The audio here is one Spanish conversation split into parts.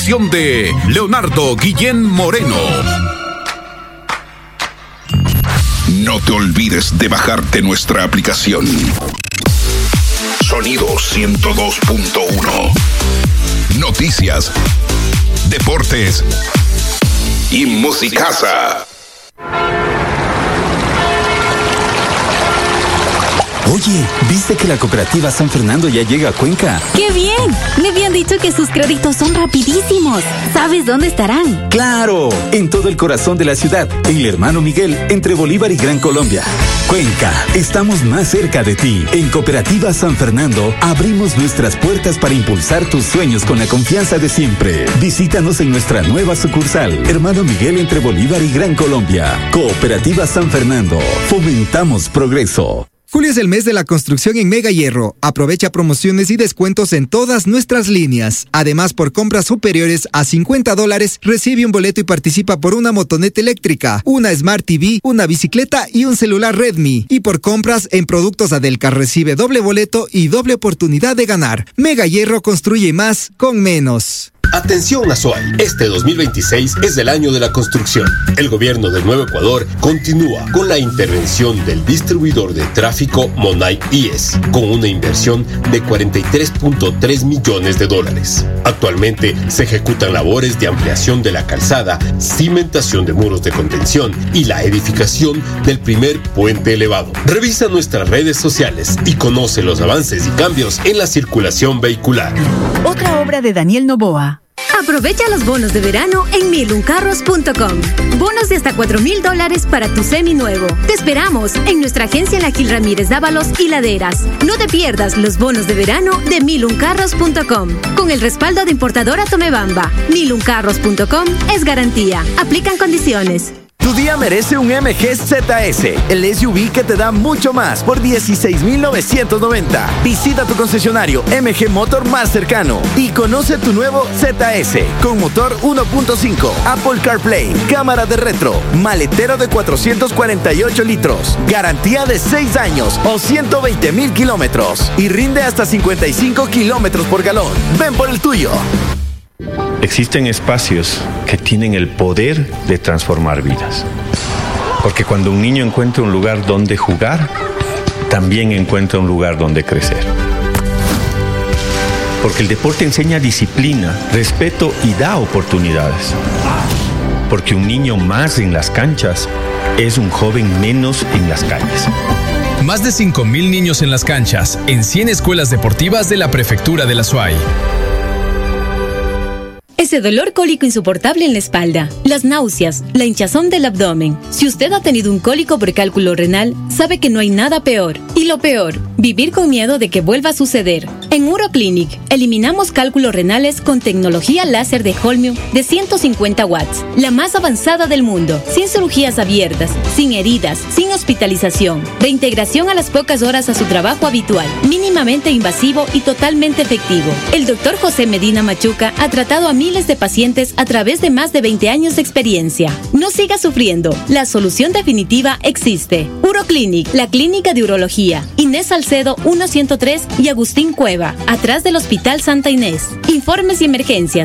De Leonardo Guillén Moreno. No te olvides de bajarte nuestra aplicación. Sonido 102.1. Noticias, deportes y musicaza. Oye, ¿viste que la cooperativa San Fernando ya llega a Cuenca? ¡Qué bien! Me habían dicho que sus créditos son rapidísimos. ¿Sabes dónde estarán? ¡Claro! En todo el corazón de la ciudad, en el Hermano Miguel, entre Bolívar y Gran Colombia. Cuenca, estamos más cerca de ti. En Cooperativa San Fernando, abrimos nuestras puertas para impulsar tus sueños con la confianza de siempre. Visítanos en nuestra nueva sucursal, Hermano Miguel, entre Bolívar y Gran Colombia. Cooperativa San Fernando, fomentamos progreso. Julio es el mes de la construcción en Mega Hierro. Aprovecha promociones y descuentos en todas nuestras líneas. Además, por compras superiores a $50, recibe un boleto y participa por una motoneta eléctrica, una Smart TV, una bicicleta y un celular Redmi. Y por compras en productos Adelcar recibe doble boleto y doble oportunidad de ganar. Mega Hierro construye más con menos. Atención Azuay, este 2026 es el año de la construcción. El gobierno del Nuevo Ecuador continúa con la intervención del distribuidor de tráfico Monay IES, con una inversión de $43.3 millones. Actualmente se ejecutan labores de ampliación de la calzada, cimentación de muros de contención y la edificación del primer puente elevado. Revisa nuestras redes sociales y conoce los avances y cambios en la circulación vehicular. Otra obra de Daniel Noboa. Aprovecha los bonos de verano en miluncarros.com. Bonos de hasta $4,000 para tu seminuevo. Te esperamos en nuestra agencia La Gil Ramírez Dávalos y Laderas. No te pierdas los bonos de verano de miluncarros.com. Con el respaldo de importadora Tomebamba. miluncarros.com es garantía. Aplican condiciones. Tu día merece un MG ZS, el SUV que te da mucho más por $16,990. Visita tu concesionario MG Motor más cercano y conoce tu nuevo ZS con motor 1.5, Apple CarPlay, cámara de retro, maletero de 448 litros, garantía de 6 años o 120,000 kilómetros y rinde hasta 55 kilómetros por galón. Ven por el tuyo. Existen espacios que tienen el poder de transformar vidas. Porque cuando un niño encuentra un lugar donde jugar, también encuentra un lugar donde crecer. Porque el deporte enseña disciplina, respeto y da oportunidades. Porque un niño más en las canchas es un joven menos en las calles. Más de 5,000 niños en las canchas, en 100 escuelas deportivas de la Prefectura de la Azuay. Ese dolor cólico insoportable en la espalda, las náuseas, la hinchazón del abdomen. Si usted ha tenido un cólico por cálculo renal, sabe que no hay nada peor. Y lo peor, vivir con miedo de que vuelva a suceder. En Uroclinic, eliminamos cálculos renales con tecnología láser de Holmium de 150 watts, la más avanzada del mundo, sin cirugías abiertas, sin heridas, sin hospitalización, reintegración a las pocas horas a su trabajo habitual, mínimamente invasivo y totalmente efectivo. El doctor José Medina Machuca ha tratado a miles de pacientes a través de más de 20 años de experiencia. No siga sufriendo. La solución definitiva existe. Uroclinic, la clínica de urología. Inés Salcedo 103 y Agustín Cueva, atrás del Hospital Santa Inés. Informes y emergencias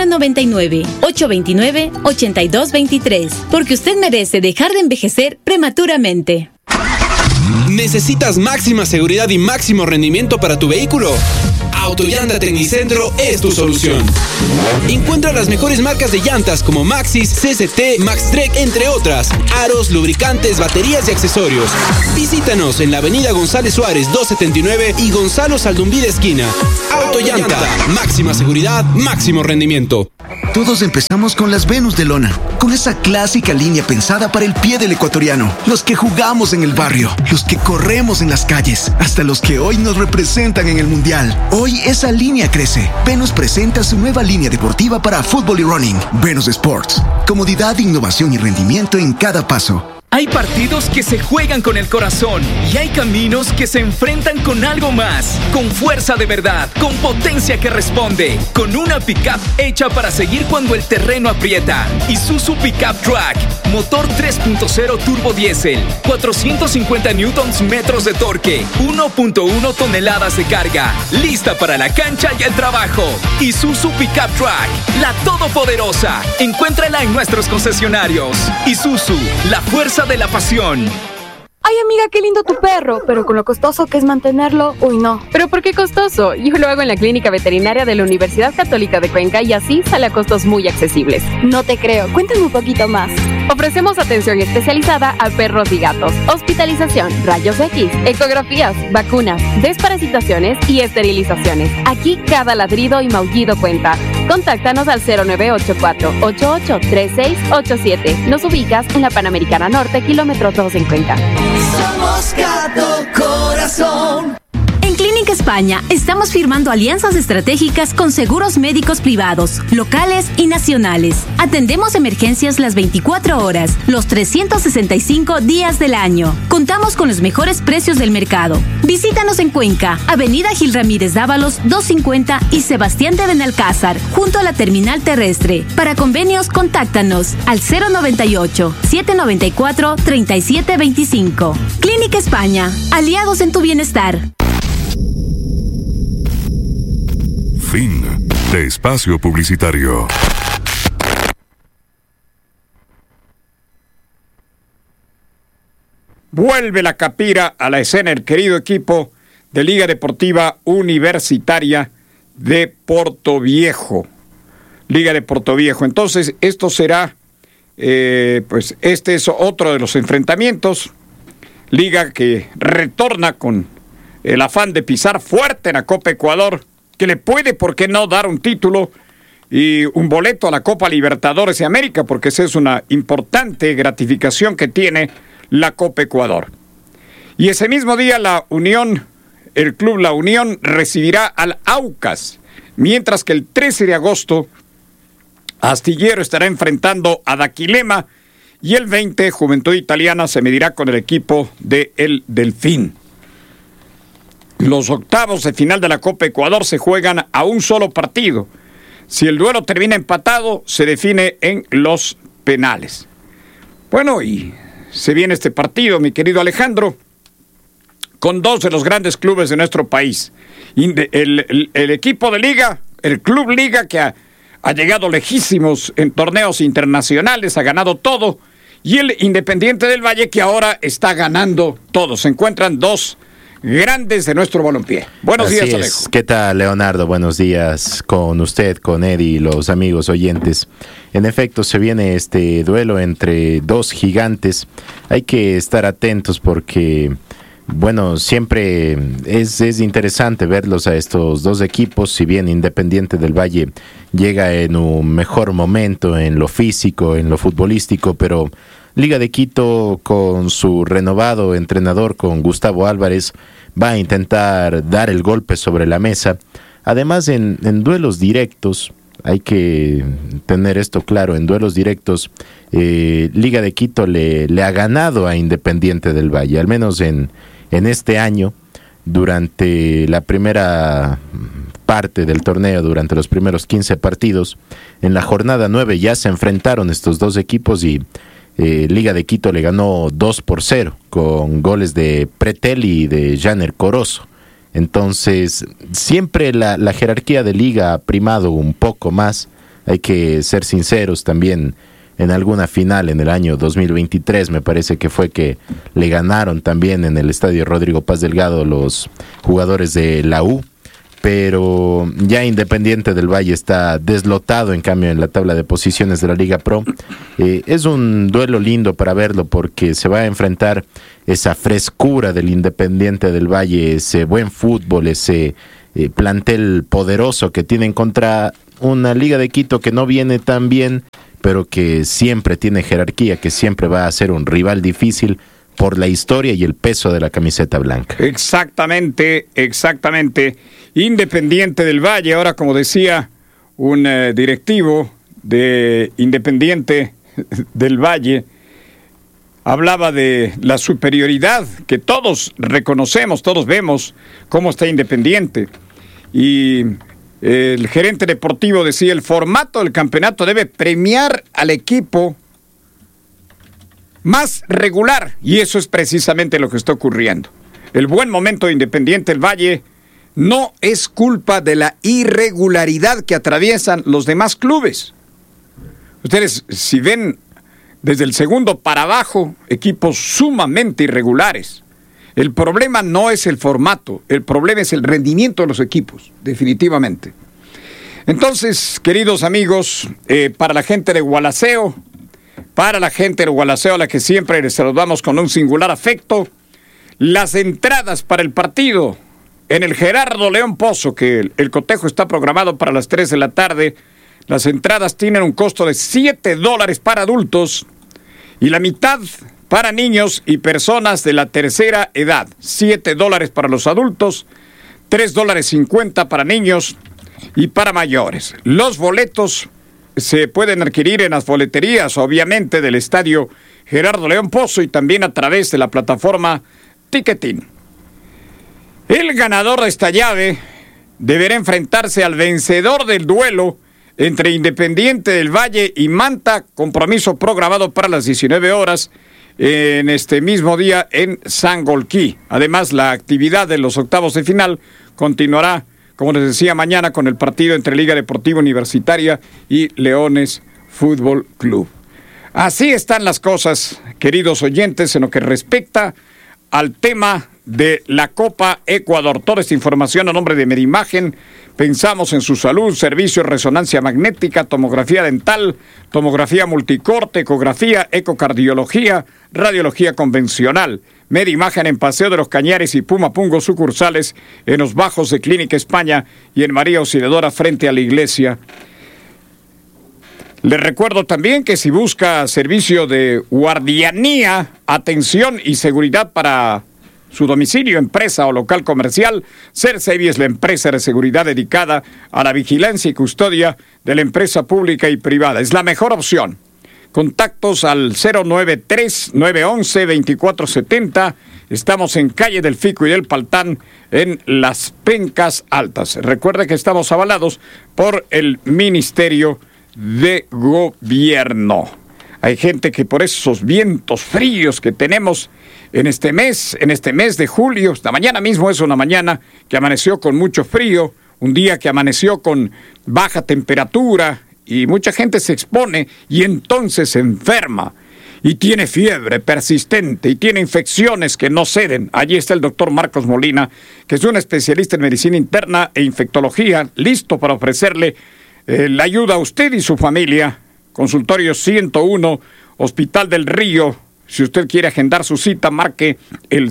099-829-8223. Porque usted merece dejar de envejecer prematuramente. ¿Necesitas máxima seguridad y máximo rendimiento para tu vehículo? Autollanta Tecnicentro es tu solución. Encuentra las mejores marcas de llantas como Maxxis, CCT, Maxtrek, entre otras. Aros, lubricantes, baterías y accesorios. Visítanos en la avenida González Suárez 279 y Gonzalo Saldumbide esquina. Autollanta, máxima seguridad, máximo rendimiento. Todos empezamos con las Venus de lona, con esa clásica línea pensada para el pie del ecuatoriano. Los que jugamos en el barrio, los que corremos en las calles, hasta los que hoy nos representan en el mundial. Hoy esa línea crece. Venus presenta su nueva línea deportiva para fútbol y running. Venus Sports. Comodidad, innovación y rendimiento en cada paso. Hay partidos que se juegan con el corazón y hay caminos que se enfrentan con algo más, con fuerza de verdad, con potencia que responde, con una pickup hecha para seguir cuando el terreno aprieta. Isuzu Pickup Track, motor 3.0 turbo diésel, 450 newtons metros de torque, 1.1 toneladas de carga, lista para la cancha y el trabajo. Isuzu Pickup Track, la todopoderosa. Encuéntrala en nuestros concesionarios. Isuzu, la fuerza de la pasión. Ay, amiga, qué lindo tu perro, pero con lo costoso que es mantenerlo, uy, no. ¿Pero por qué costoso? Yo lo hago en la Clínica Veterinaria de la Universidad Católica de Cuenca y así sale a costos muy accesibles. No te creo, cuéntame un poquito más. Ofrecemos atención especializada a perros y gatos, hospitalización, rayos X, ecografías, vacunas, desparasitaciones y esterilizaciones. Aquí cada ladrido y maullido cuenta. Contáctanos al 0984-883687. Nos ubicas en la Panamericana Norte, kilómetro 2 en Cuenca. Somos Gato Corazón. En Clínica España estamos firmando alianzas estratégicas con seguros médicos privados, locales y nacionales. Atendemos emergencias las 24 horas, los 365 días del año. Contamos con los mejores precios del mercado. Visítanos en Cuenca, Avenida Gil Ramírez Dávalos 250 y Sebastián de Benalcázar, junto a la terminal terrestre. Para convenios, contáctanos al 098-794-3725. Clínica España, aliados en tu bienestar. Fin de espacio publicitario. Vuelve la Capira a la escena, el querido equipo de Liga Deportiva Universitaria de Portoviejo. Liga de Portoviejo. Entonces, esto será, pues este es otro de los enfrentamientos. Liga que retorna con el afán de pisar fuerte en la Copa Ecuador, que le puede, ¿por qué no?, dar un título y un boleto a la Copa Libertadores de América, porque esa es una importante gratificación que tiene la Copa Ecuador. Y ese mismo día el Club La Unión recibirá al Aucas, mientras que el 13 de agosto Astillero estará enfrentando a Daquilema y el 20 Juventud Italiana se medirá con el equipo de El Delfín. Los octavos de final de la Copa Ecuador se juegan a un solo partido. Si el duelo termina empatado, se define en los penales. Bueno, y se viene este partido, mi querido Alejandro, con dos de los grandes clubes de nuestro país. El equipo de Liga, el Club Liga, que ha llegado lejísimos en torneos internacionales, ha ganado todo, y el Independiente del Valle, que ahora está ganando todo. Se encuentran dos grandes de nuestro balompié. Buenos días, Alejo. ¿Qué tal, Leonardo? Buenos días con usted, con Eddie y los amigos oyentes. En efecto, se viene este duelo entre dos gigantes. Hay que estar atentos porque, bueno, siempre es interesante verlos a estos dos equipos. Si bien Independiente del Valle llega en un mejor momento en lo físico, en lo futbolístico, pero Liga de Quito, con su renovado entrenador, con Gustavo Álvarez, va a intentar dar el golpe sobre la mesa. Además, en duelos directos, hay que tener esto claro, en duelos directos, Liga de Quito le ha ganado a Independiente del Valle, al menos en este año, durante la primera parte del torneo, durante los primeros 15 partidos. En la jornada 9 ya se enfrentaron estos dos equipos y Liga de Quito le ganó 2-0 con goles de Pretel y de Janer Corozo. Entonces, siempre la jerarquía de Liga ha primado un poco más. Hay que ser sinceros también. En alguna final en el año 2023 me parece que fue que le ganaron también en el estadio Rodrigo Paz Delgado los jugadores de la U. Pero ya Independiente del Valle está deslotado, en cambio, en la tabla de posiciones de la Liga Pro. Es un duelo lindo para verlo porque se va a enfrentar esa frescura del Independiente del Valle, ese buen fútbol, ese plantel poderoso que tienen contra una Liga de Quito que no viene tan bien, pero que siempre tiene jerarquía, que siempre va a ser un rival difícil por la historia y el peso de la camiseta blanca. Exactamente. Independiente del Valle, ahora como decía un directivo de Independiente del Valle, hablaba de la superioridad que todos reconocemos, todos vemos cómo está Independiente. Y el gerente deportivo decía, el formato del campeonato debe premiar al equipo más regular, y eso es precisamente lo que está ocurriendo. El buen momento de Independiente del Valle no es culpa de la irregularidad que atraviesan los demás clubes. Ustedes, si ven desde el segundo para abajo, equipos sumamente irregulares. El problema no es el formato, el problema es el rendimiento de los equipos, definitivamente. Entonces, queridos amigos, para la gente de Gualaceo, a la que siempre les saludamos con un singular afecto, las entradas para el partido en el Gerardo León Pozo, que el cotejo está programado para las 3 de la tarde, las entradas tienen un costo de $7 para adultos y la mitad para niños y personas de la tercera edad. $7 para los adultos, $3.50 para niños y para mayores. Los boletos se pueden adquirir en las boleterías, obviamente, del estadio Gerardo León Pozo y también a través de la plataforma Ticketing. El ganador de esta llave deberá enfrentarse al vencedor del duelo entre Independiente del Valle y Manta, compromiso programado para las 19 horas en este mismo día en Sangolquí. Además, la actividad de los octavos de final continuará, como les decía, mañana con el partido entre Liga Deportiva Universitaria y Leones Fútbol Club. Así están las cosas, queridos oyentes, en lo que respecta al tema de la Copa Ecuador. Toda esta información a nombre de Medimagen. Pensamos en su salud, servicio de resonancia magnética, tomografía dental, tomografía multicorte, ecografía, ecocardiología, radiología convencional. Medimagen en Paseo de los Cañares y Pumapungo, sucursales en los Bajos de Clínica España y en María Auxiliadora frente a la iglesia. Les recuerdo también que si busca servicio de guardianía, atención y seguridad para su domicilio, empresa o local comercial, CERSEVI es la empresa de seguridad dedicada a la vigilancia y custodia de la empresa pública y privada. Es la mejor opción. Contactos al 093-911-2470. Estamos en calle del Fico y del Paltán, en Las Pencas Altas. Recuerde que estamos avalados por el Ministerio de Gobierno. Hay gente que por esos vientos fríos que tenemos en este mes de julio, esta mañana mismo es una mañana que amaneció con mucho frío, un día que amaneció con baja temperatura y mucha gente se expone y entonces se enferma y tiene fiebre persistente y tiene infecciones que no ceden. Allí está el doctor Marcos Molina, que es un especialista en medicina interna e infectología, listo para ofrecerle la ayuda a usted y su familia. Consultorio 101, Hospital del Río. Si usted quiere agendar su cita, marque el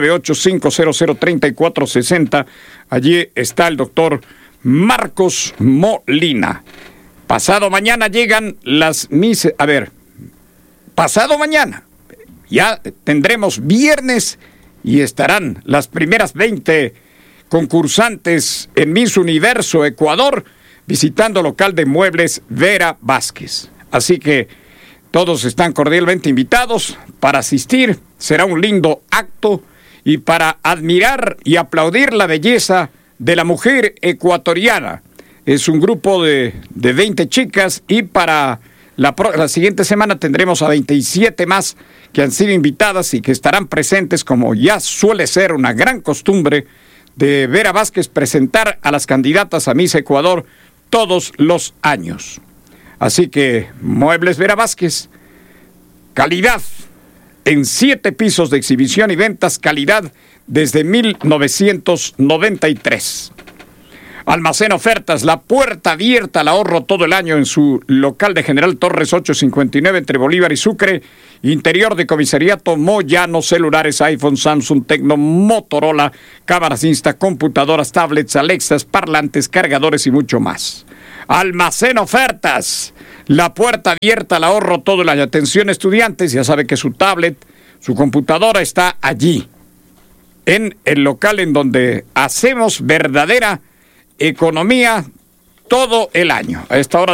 098-500-3460. Allí está el doctor Marcos Molina. Pasado mañana llegan las pasado mañana ya tendremos viernes y estarán las primeras 20 concursantes en Miss Universo Ecuador visitando local de muebles Vera Vázquez. Así que todos están cordialmente invitados para asistir. Será un lindo acto y para admirar y aplaudir la belleza de la mujer ecuatoriana. Es un grupo de 20 chicas y para la siguiente semana tendremos a 27 más que han sido invitadas y que estarán presentes, como ya suele ser una gran costumbre de Vera Vázquez presentar a las candidatas a Miss Ecuador todos los años. Así que Muebles Vera Vázquez, calidad en 7 pisos de exhibición y ventas, calidad desde 1993. Almacén Ofertas, la puerta abierta al ahorro todo el año en su local de General Torres 859 entre Bolívar y Sucre. Interior de comisariato, Moyano, celulares, iPhone, Samsung, Tecno, Motorola, cámaras Insta, computadoras, tablets, Alexas, parlantes, cargadores y mucho más. Almacén Ofertas, la puerta abierta al ahorro todo el año. Atención estudiantes, ya sabe que su tablet, su computadora está allí, en el local en donde hacemos verdadera economía todo el año. A esta hora